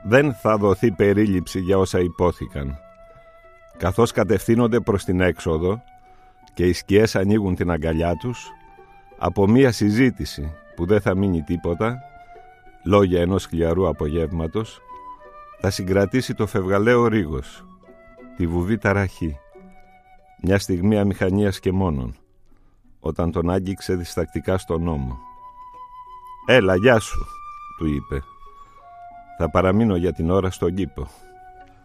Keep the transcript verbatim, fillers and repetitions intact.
Δεν θα δοθεί περίληψη για όσα υπόθηκαν. Καθώς κατευθύνονται προς την έξοδο και οι σκιές ανοίγουν την αγκαλιά τους, από μία συζήτηση που δεν θα μείνει τίποτα, λόγια ενός χλιαρού απογεύματος, θα συγκρατήσει το φευγαλαίο ρίγος, τη βουβή ταραχή, μια στιγμή αμηχανίας και μόνον, όταν τον άγγιξε διστακτικά στον ώμο. «Έλα, γεια σου», του είπε. «Θα παραμείνω για την ώρα στον κήπο».